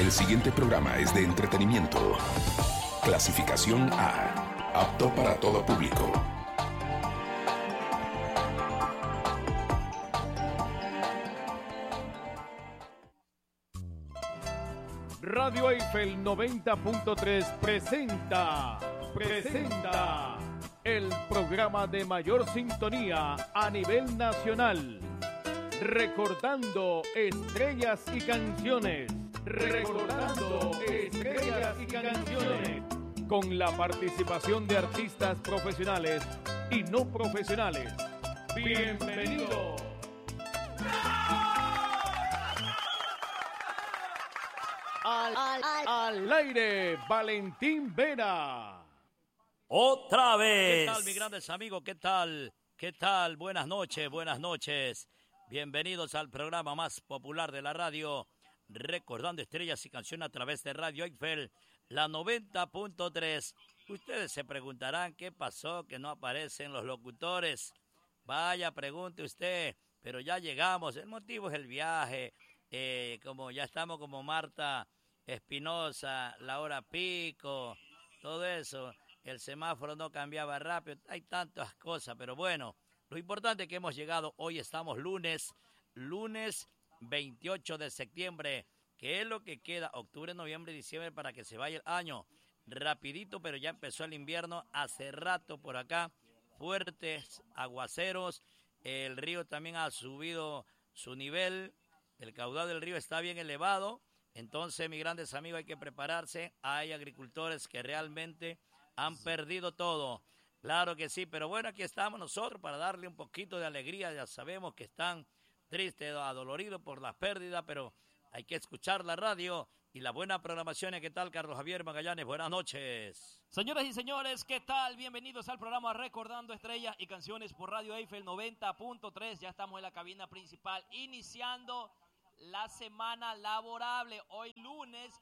El siguiente programa es de entretenimiento. Clasificación A. Apto para todo público. Radio Eiffel 90.3 presenta el programa de mayor sintonía a nivel nacional. Recordando estrellas y canciones. Con la participación de artistas profesionales y no profesionales. ¡Bienvenido! Al aire, Valentín Vera. Otra vez. ¿Qué tal, mis grandes amigos? ¿Qué tal? ¿Qué tal? Buenas noches. Bienvenidos al programa más popular de la radio, recordando estrellas y canciones a través de Radio Eiffel, la 90.3. Ustedes se preguntarán qué pasó, que no aparecen los locutores. Vaya, pregunte usted, pero ya llegamos. El motivo es el viaje. Como ya estamos como Marta Espinosa, la hora pico, todo eso, el semáforo no cambiaba rápido, hay tantas cosas, pero bueno, lo importante es que hemos llegado, hoy estamos lunes 28 de septiembre, que es lo que queda, octubre, noviembre y diciembre para que se vaya el año, rapidito, pero ya empezó el invierno hace rato por acá, fuertes aguaceros, el río también ha subido su nivel. El caudal del río está bien elevado, entonces, mis grandes amigos, hay que prepararse. Hay agricultores que realmente han perdido todo. Claro que sí, pero bueno, aquí estamos nosotros para darle un poquito de alegría. Ya sabemos que están tristes, adoloridos por las pérdidas, pero hay que escuchar la radio y la buena programación. ¿Qué tal, Carlos Javier Magallanes? Buenas noches. Señoras y señores, ¿qué tal? Bienvenidos al programa Recordando Estrellas y Canciones por Radio Eiffel 90.3. Ya estamos en la cabina principal, iniciando la semana laborable, hoy lunes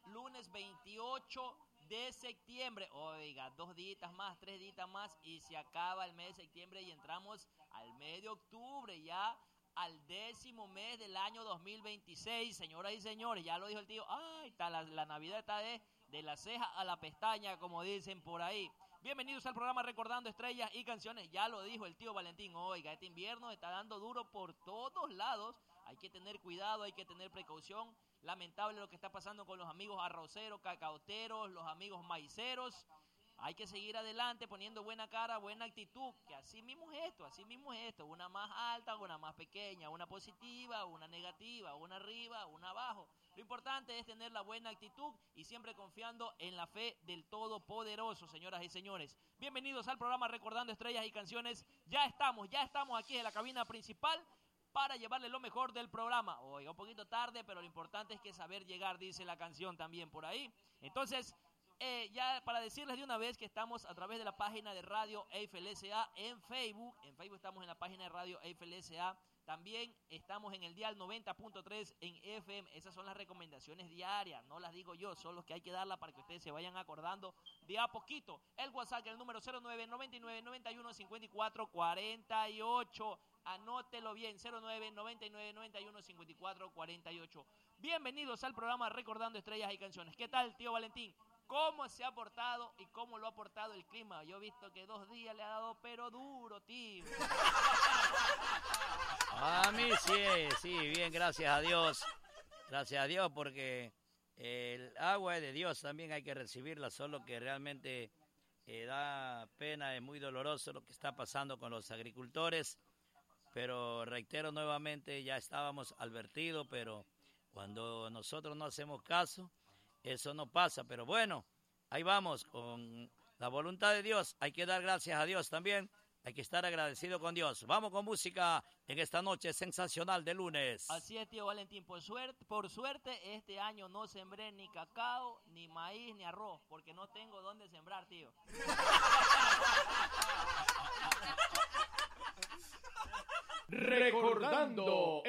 28 de septiembre, oiga, 2 días más, 3 días más y se acaba el mes de septiembre y entramos al mes de octubre, ya al 10º mes del año 2026, señoras y señores, ya lo dijo el tío, está la Navidad está de la ceja a la pestaña, como dicen por ahí. Bienvenidos al programa Recordando Estrellas y Canciones, ya lo dijo el tío Valentín, oiga, este invierno está dando duro por todos lados. Hay que tener cuidado, hay que tener precaución. Lamentable lo que está pasando con los amigos arroceros, cacaoteros, los amigos maiceros. Hay que seguir adelante poniendo buena cara, buena actitud, que así mismo es esto. Una más alta, una más pequeña, una positiva, una negativa, una arriba, una abajo. Lo importante es tener la buena actitud y siempre confiando en la fe del Todopoderoso, señoras y señores. Bienvenidos al programa Recordando Estrellas y Canciones. Ya estamos aquí en la cabina principal para llevarle lo mejor del programa. Oiga, un poquito tarde, pero lo importante es que saber llegar, dice la canción también por ahí. Entonces, ya para decirles de una vez que estamos a través de la página de Radio Eiffel S.A. en Facebook. En Facebook estamos en la página de Radio Eiffel S.A. También estamos en el dial 90.3 en FM. Esas son las recomendaciones diarias, no las digo yo, son los que hay que darlas para que ustedes se vayan acordando de a poquito. El WhatsApp, el número 0999915448. Anótelo bien, 0999915448. Bienvenidos al programa Recordando Estrellas y Canciones. ¿Qué tal, tío Valentín? ¿Cómo se ha portado y cómo lo ha portado el clima? Yo he visto que 2 días le ha dado pero duro, tío. A mí sí, bien, gracias a Dios. Gracias a Dios, porque el agua es de Dios, también hay que recibirla, solo que realmente da pena, es muy doloroso lo que está pasando con los agricultores. Pero reitero nuevamente, ya estábamos advertidos, pero cuando nosotros no hacemos caso, eso no pasa. Pero bueno, ahí vamos, con la voluntad de Dios, hay que dar gracias a Dios también, hay que estar agradecido con Dios. Vamos con música en esta noche sensacional de lunes. Así es, tío Valentín, por suerte este año no sembré ni cacao, ni maíz, ni arroz, porque no tengo dónde sembrar, tío. Recordando